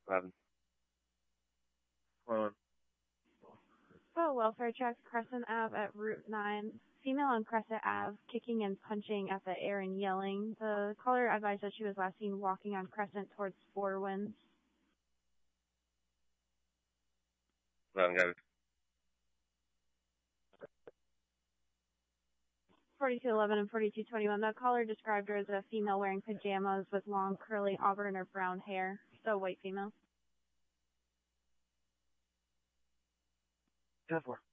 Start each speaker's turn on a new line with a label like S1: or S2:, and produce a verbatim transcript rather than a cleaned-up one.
S1: eleven.
S2: Hold on.
S3: Oh, welfare check, Crescent Ave at Route nine. Female on Crescent Ave, kicking and punching at the air and yelling. The caller advised that she was last seen walking on Crescent towards Four Winds.
S1: eleven, got it.
S3: forty-two eleven and forty-two twenty-one. The caller described her as a female wearing pajamas with long, curly auburn or brown hair. So, white female.
S2: ten four.